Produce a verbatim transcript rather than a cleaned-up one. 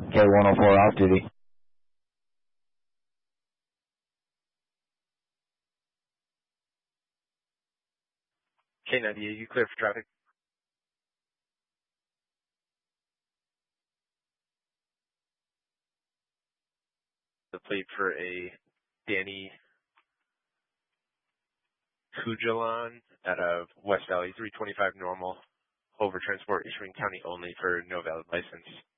K one oh four off duty. K ninety-eight, you clear for traffic? The plate for a Danny Kujalan out of West Valley, three twenty-five normal, over transport, issuing county only for no valid license.